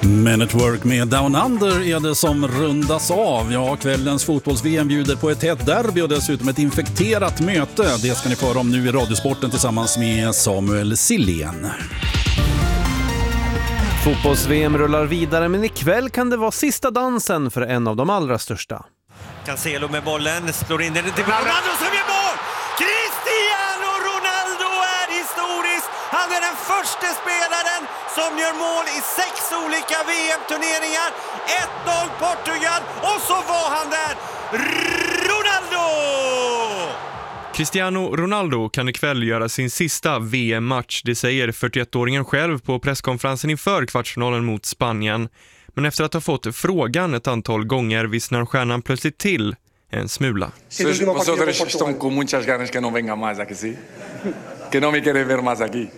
Men at Work med Down Under är det som rundas av. Ja, kvällens fotbolls-VM bjuder på ett hett derby och dessutom ett infekterat möte. Det ska ni få höra om nu i Radiosporten tillsammans med Samuel Silén. Fotbolls-VM rullar vidare, men ikväll kan det vara sista dansen för en av de allra största. Cancelo med bollen, slår in den till Ronaldo som gör mål! Cristiano Ronaldo är historisk! Han är den första spelaren som gör mål i 6 olika VM-turneringar. 1-0 Portugal och så var han där! Ronaldo! Cristiano Ronaldo kan ikväll göra sin sista VM-match, det säger 41-åringen själv på presskonferensen inför kvartsfinalen mot Spanien. Men efter att ha fått frågan ett antal gånger vissnar stjärnan plötsligt till en smula. Vosotros están con muchas ganas que no venga más aquí, sí? Que no me quiere ver más aquí.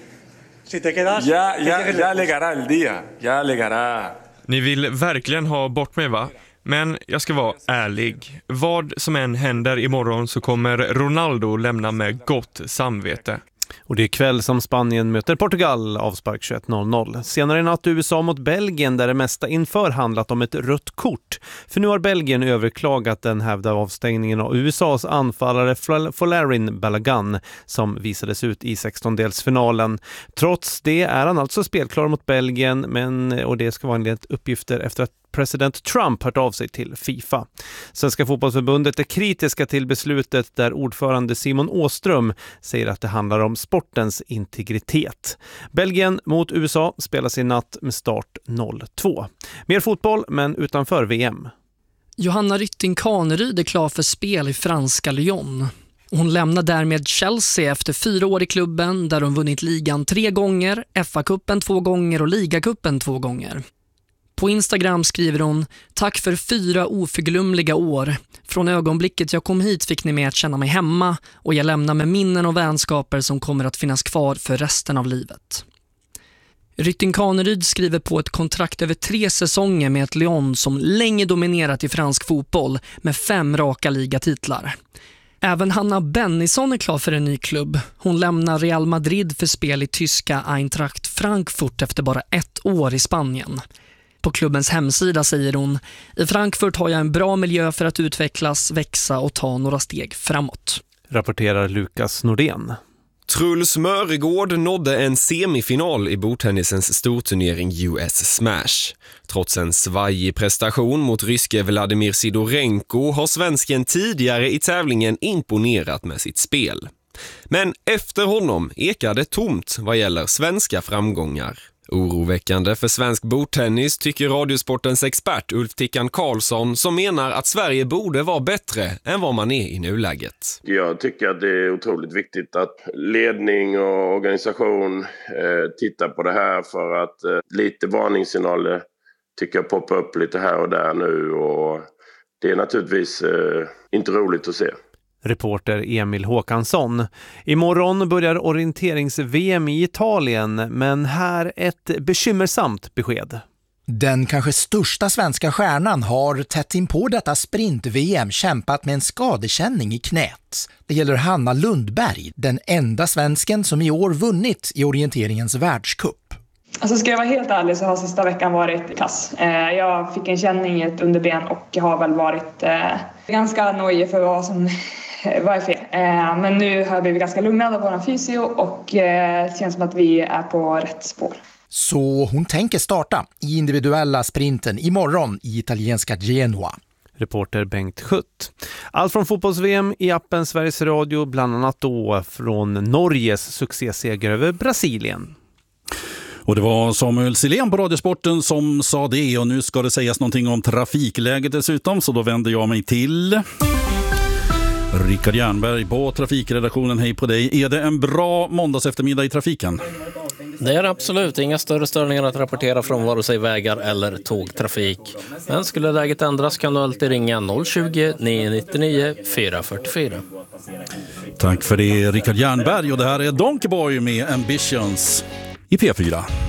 Ya llegará el día, ya llegará. Ni vill verkligen ha bort mig, va? Men jag ska vara ärlig. Vad som än händer imorgon så kommer Ronaldo lämna med gott samvete. Och det är kväll som Spanien möter Portugal, avspark 21:00. Senare i natt USA mot Belgien där det mesta inför handlat om ett rött kort. För nu har Belgien överklagat den hävda avstängningen av USAs anfallare Folarin Balogun som visades ut i 16-delsfinalen. Trots det är han alltså spelklar mot Belgien, och det ska vara enligt uppgifter efter att president Trump hört av sig till FIFA. Svenska fotbollsförbundet är kritiska till beslutet där ordförande Simon Åström säger att det handlar om sportens integritet. Belgien mot USA spelas i natt med start 02. Mer fotboll men utanför VM. Johanna Rytting Kaneryd är klar för spel i franska Lyon. Hon lämnar därmed Chelsea efter 4 år i klubben där hon vunnit ligan 3 gånger, FA-cupen 2 gånger och ligacupen 2 gånger. På Instagram skriver hon: "Tack för 4 oförglömliga år. Från ögonblicket jag kom hit fick ni mig att känna mig hemma och jag lämnar med minnen och vänskaper som kommer att finnas kvar för resten av livet." Rytting Kaneryd skriver på ett kontrakt över 3 säsonger med ett Lyon som länge dominerat i fransk fotboll med 5 raka ligatitlar. Även Hanna Bennison är klar för en ny klubb. Hon lämnar Real Madrid för spel i tyska Eintracht Frankfurt efter bara 1 år i Spanien. På klubbens hemsida säger hon: "I Frankfurt har jag en bra miljö för att utvecklas, växa och ta några steg framåt." Rapporterar Lukas Nordén. Truls Mörgård nådde en semifinal i bordtennisens storturnering US Smash. Trots en svajig prestation mot ryske Vladimir Sidorenko har svensken tidigare i tävlingen imponerat med sitt spel. Men efter honom ekade tomt vad gäller svenska framgångar. Oroväckande för svensk bordtennis tycker Radiosportens expert Ulf Tickan Karlsson som menar att Sverige borde vara bättre än vad man är i nuläget. Jag tycker att det är otroligt viktigt att ledning och organisation tittar på det här för att lite varningssignaler tycker jag poppar upp lite här och där nu och det är naturligtvis inte roligt att se. Reporter Emil Håkansson. Imorgon börjar orienterings-VM i Italien, men här ett bekymmersamt besked. Den kanske största svenska stjärnan har tätt in på detta sprint-VM kämpat med en skadekänning i knät. Det gäller Hanna Lundberg, den enda svensken som i år vunnit i orienteringens världscup. Alltså ska jag vara helt ärlig så har sista veckan varit kass. Jag fick en känning i ett underben och har väl varit ganska nojig för vad som var fel. Men nu har jag blivit ganska lugnad av vår fysio och det känns som att vi är på rätt spår. Så hon tänker starta i individuella sprinten imorgon i italienska Genoa. Reporter Bengt Schutt. Allt från fotbolls-VM i appen Sveriges Radio, bland annat då från Norges succéseger över Brasilien. Och det var Samuel Silén på Radiosporten som sa det, och nu ska det sägas någonting om trafikläget dessutom, så då vänder jag mig till Rickard Jernberg på trafikredaktionen. Hej på dig. Är det en bra måndags eftermiddag i trafiken? Det är absolut inga större störningar att rapportera från vare sig vägar eller tågtrafik. Men skulle läget ändras kan du alltid ringa 020 999 444. Tack för det, Rickard Jernberg. Och det här är Donkey Boy med Ambitions i P4.